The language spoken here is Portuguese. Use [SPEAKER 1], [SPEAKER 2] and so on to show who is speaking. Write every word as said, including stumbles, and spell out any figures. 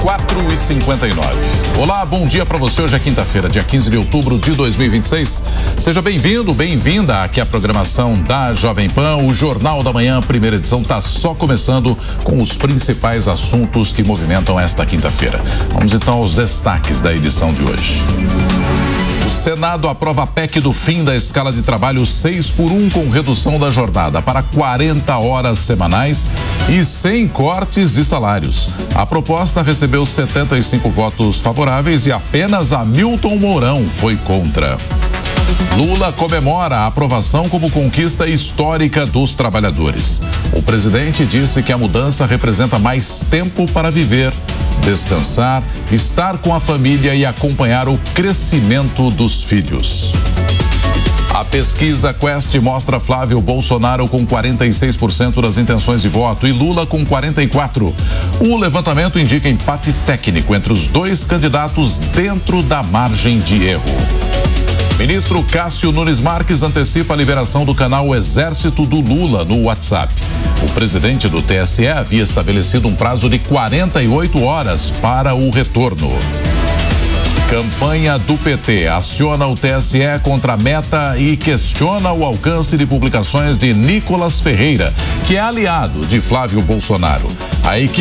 [SPEAKER 1] quatro e cinquenta e nove. Olá, bom dia para você. Hoje é quinta-feira, dia quinze de outubro de dois mil e vinte e seis. Seja bem-vindo, bem-vinda aqui à programação da Jovem Pan. O Jornal da Manhã, primeira edição, está só começando com os principais assuntos que movimentam esta quinta-feira. Vamos então aos destaques da edição de hoje. O Senado aprova a P E C do fim da escala de trabalho seis por um com redução da jornada para quarenta horas semanais e sem cortes de salários. A proposta recebeu setenta e cinco votos favoráveis e apenas Hamilton Mourão foi contra. Lula comemora a aprovação como conquista histórica dos trabalhadores. O presidente disse que a mudança representa mais tempo para viver, descansar, estar com a família e acompanhar o crescimento dos filhos. A pesquisa Quest mostra Flávio Bolsonaro com quarenta e seis por cento das intenções de voto e Lula com quarenta e quatro por cento. O levantamento indica empate técnico entre os dois candidatos dentro da margem de erro. Ministro Cássio Nunes Marques antecipa a liberação do canal Exército do Lula no WhatsApp. O presidente do T S E havia estabelecido um prazo de quarenta e oito horas para o retorno. Campanha do P T aciona o T S E contra a Meta e questiona o alcance de publicações de Nicolas Ferreira, que é aliado de Flávio Bolsonaro. A equipe